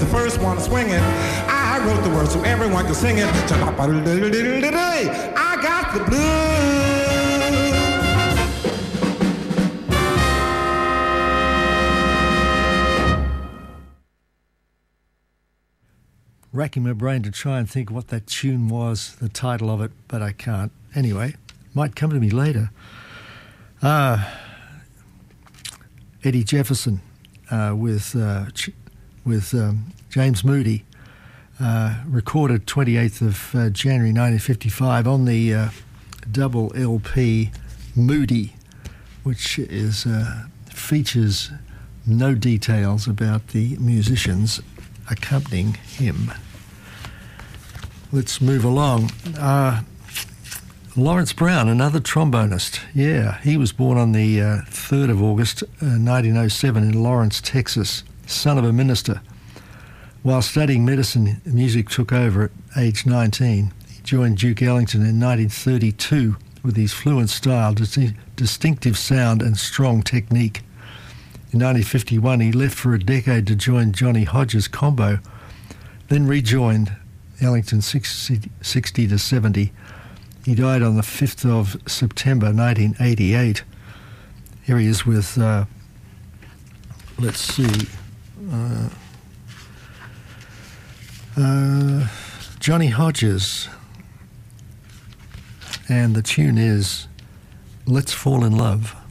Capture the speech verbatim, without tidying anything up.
the first one swinging. I wrote the words so everyone could sing it. I got the blues. Racking my brain to try and think what that tune was, the title of it, but I can't. Anyway, might come to me later. Uh, Eddie Jefferson uh, with uh, Ch- with um, James Moody, uh, recorded twenty-eighth of uh, January nineteen fifty-five on the uh, double L P Moody, which is uh, features no details about the musicians accompanying him. Let's move along. Uh, Lawrence Brown, another trombonist. Yeah, he was born on the uh, third of August uh, nineteen oh seven in Lawrence, Texas, son of a minister. While studying medicine, music took over at age nineteen. He joined Duke Ellington in nineteen thirty-two with his fluent style, dis- distinctive sound and strong technique. In nineteen fifty-one, he left for a decade to join Johnny Hodges Combo, then rejoined Ellington sixty to seventy. He died on the fifth of September nineteen eighty-eight. Here he is with, uh, let's see, uh, uh, Johnny Hodges. And the tune is Let's Fall in Love.